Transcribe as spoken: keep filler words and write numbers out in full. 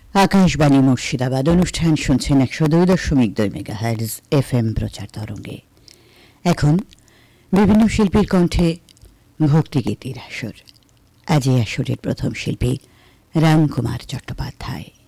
আকাশবাণী মুর্শিদাবাদ অনুষ্ঠান শুনছেন একশো দুই দশমিক দুই মেগাহার্জ এফ এম প্রচার তরঙ্গে। এখন বিভিন্ন শিল্পীর কণ্ঠে ভক্তিগীতির আসর। আজ এই আসরের প্রথম শিল্পী রামকুমার চট্টোপাধ্যায়।